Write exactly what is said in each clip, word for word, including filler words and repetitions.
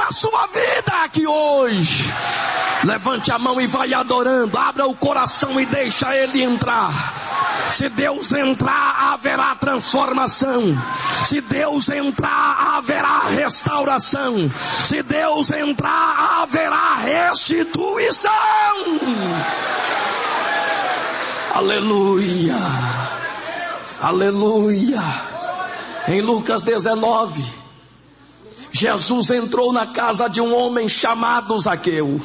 na sua vida aqui hoje. Levante a mão e vai adorando. Abra o coração e deixa Ele entrar. Se Deus entrar, haverá transformação. Se Deus entrar, haverá restauração. Se Deus entrar, haverá restituição. Aleluia. Aleluia. Em Lucas dezenove, Jesus entrou na casa de um homem chamado Zaqueu.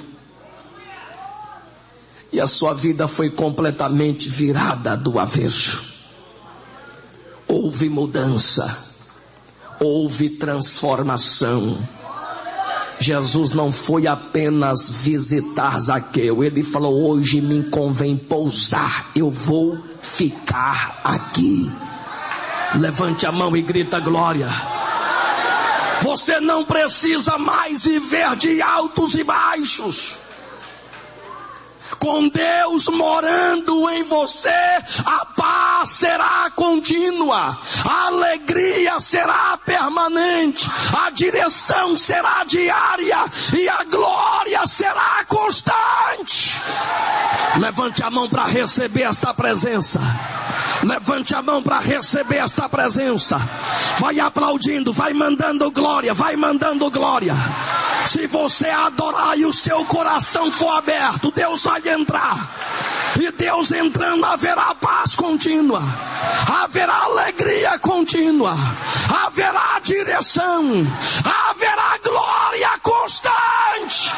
E a sua vida foi completamente virada do avesso. Houve mudança. Houve transformação. Jesus não foi apenas visitar Zaqueu. Ele falou: hoje me convém pousar. Eu vou ficar aqui. Levante a mão e grita glória. Você não precisa mais viver de altos e baixos. Com Deus morando em você, a paz será contínua, a alegria será permanente, a direção será diária e a glória será constante. Levante a mão para receber esta presença. Levante a mão para receber esta presença. Vai aplaudindo, vai mandando glória, vai mandando glória. Se você adorar e o seu coração for aberto, Deus vai entrar. E Deus entrando, haverá paz contínua, haverá alegria contínua, haverá direção, haverá glória constante.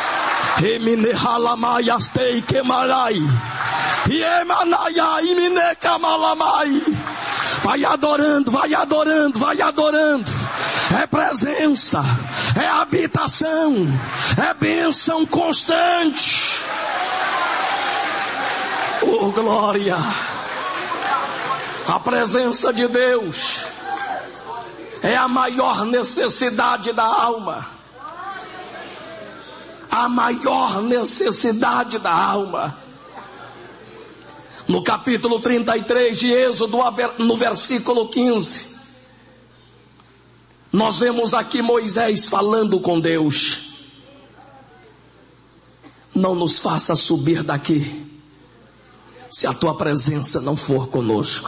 Vai adorando, vai adorando, vai adorando. É presença, é habitação, é bênção constante. Oh, glória! A presença de Deus é a maior necessidade da alma. A maior necessidade da alma. No capítulo trinta e três de Êxodo, no versículo quinze, nós vemos aqui Moisés falando com Deus: não nos faça subir daqui, se a tua presença não for conosco.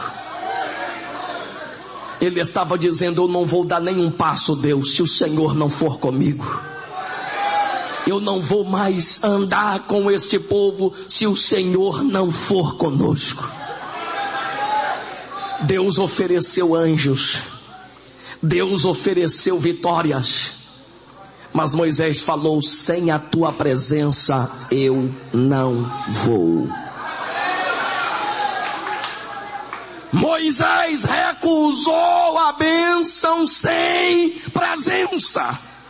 Ele estava dizendo: eu não vou dar nenhum passo, Deus, se o Senhor não for comigo. Eu não vou mais andar com este povo se o Senhor não for conosco. Deus ofereceu anjos, Deus ofereceu vitórias, mas Moisés falou: sem a tua presença eu não vou. Moisés recusou a bênção sem presença.